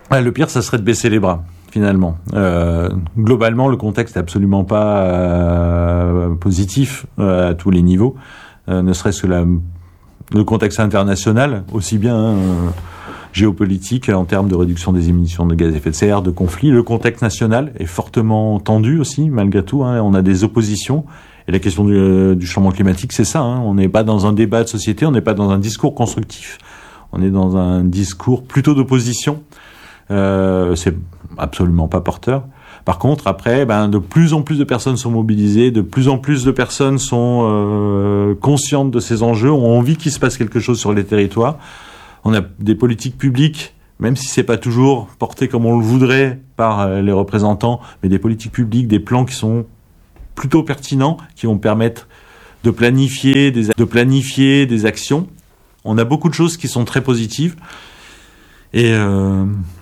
Le pire, ça serait de baisser les bras, finalement. Globalement, le contexte n'est absolument pas positif à tous les niveaux, ne serait-ce que le contexte international, aussi bien géopolitique en termes de réduction des émissions de gaz à effet de serre, de conflits. Le contexte national est fortement tendu aussi, malgré tout. On a des oppositions. Et la question du changement climatique, c'est ça. On n'est pas dans un débat de société, on n'est pas dans un discours constructif. On est dans un discours plutôt d'opposition. C'est absolument pas porteur. Par contre, après, de plus en plus de personnes sont mobilisées, de plus en plus de personnes sont conscientes de ces enjeux, ont envie qu'il se passe quelque chose sur les territoires. On a des politiques publiques, même si c'est pas toujours porté comme on le voudrait par les représentants, mais des politiques publiques, des plans qui sont plutôt pertinents, qui vont permettre de planifier des actions. On a beaucoup de choses qui sont très positives. Et